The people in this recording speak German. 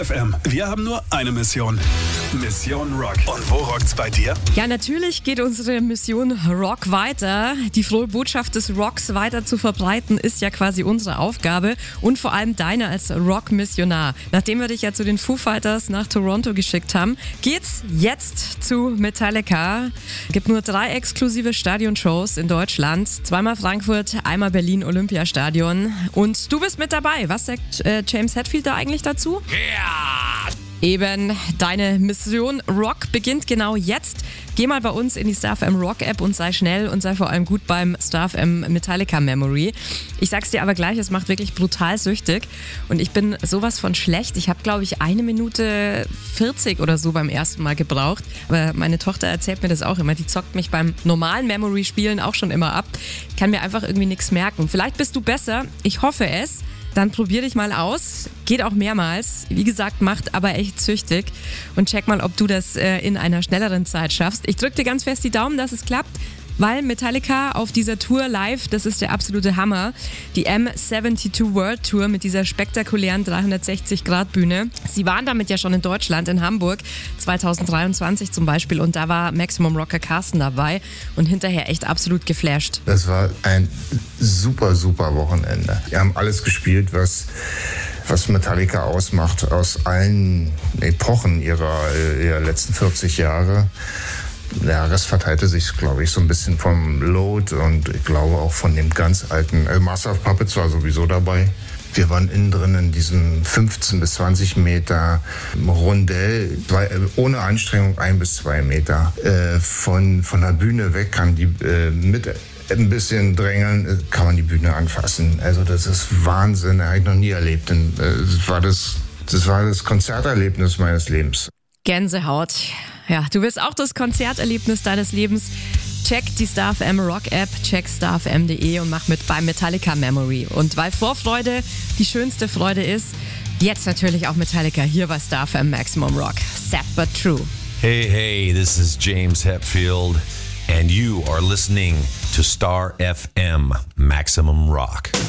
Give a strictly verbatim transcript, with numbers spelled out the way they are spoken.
Star F M, wir haben nur eine Mission. Mission Rock. Und wo rockt's bei dir? Ja, natürlich geht unsere Mission Rock weiter. Die frohe Botschaft des Rocks weiter zu verbreiten, ist ja quasi unsere Aufgabe und vor allem deine als Rock-Missionar. Nachdem wir dich ja zu den Foo Fighters nach Toronto geschickt haben, geht's jetzt zu Metallica. Gibt nur drei exklusive Stadionshows in Deutschland. Zweimal Frankfurt, einmal Berlin Olympiastadion. Und du bist mit dabei. Was sagt äh, James Hetfield da eigentlich dazu? Ja! Eben, deine Mission Rock beginnt genau jetzt. Geh mal bei uns in die Star F M Rock App und sei schnell und sei vor allem gut beim Star F M Metallica Memory. Ich sag's dir aber gleich, es macht wirklich brutal süchtig und ich bin sowas von schlecht. Ich habe, glaube ich, eine Minute vierzig oder so beim ersten Mal gebraucht. Aber meine Tochter erzählt mir das auch immer. Die zockt mich beim normalen Memory-Spielen auch schon immer ab. Ich kann mir einfach irgendwie nichts merken. Vielleicht bist du besser. Ich hoffe es. Dann probier dich mal aus. Geht auch mehrmals. Wie gesagt, macht aber echt süchtig. Und check mal, ob du das äh, in einer schnelleren Zeit schaffst. Ich drück dir ganz fest die Daumen, dass es klappt, weil Metallica auf dieser Tour live, das ist der absolute Hammer. Die M zweiundsiebzig World Tour mit dieser spektakulären dreihundertsechzig Grad Bühne. Sie waren damit ja schon in Deutschland, in Hamburg, zwanzig dreiundzwanzig zum Beispiel. Und da war Maximum Rocker Carsten dabei und hinterher echt absolut geflasht. Das war ein super, super Wochenende. Wir haben alles gespielt, was, was Metallica ausmacht, aus allen Epochen ihrer, ihrer letzten vierzig Jahre. Ja, das verteilte sich, glaube ich, so ein bisschen vom Load und ich glaube auch von dem ganz alten äh, Master of Puppets war sowieso dabei. Wir waren innen drin in diesem fünfzehn bis zwanzig Meter Rondell, zwei, äh, ohne Anstrengung ein bis zwei Meter. Äh, von, von der Bühne weg kann die äh, mit ein bisschen drängeln, kann man die Bühne anfassen. Also das ist Wahnsinn, das habe ich noch nie erlebt. Und, äh, das war das, das war das Konzerterlebnis meines Lebens. Gänsehaut. Ja, du wirst auch das Konzerterlebnis deines Lebens. Check die Star F M Rock App, check star f m punkt de und mach mit bei Metallica Memory. Und weil Vorfreude die schönste Freude ist, jetzt natürlich auch Metallica hier bei Star F M Maximum Rock. Sad but true. Hey, hey, this is James Hetfield, and you are listening to Star F M Maximum Rock.